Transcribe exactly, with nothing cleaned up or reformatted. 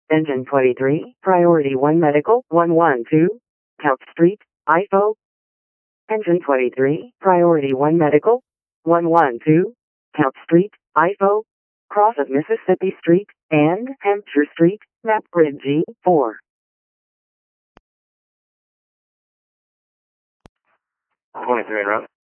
Engine twenty-three, Priority one Medical, one one two, Count Street, I F O. Engine twenty-three, Priority one Medical, one one two, Count Street, I F O. Cross of Mississippi Street and Hampshire Street, Map Grid G four. twenty-three en route.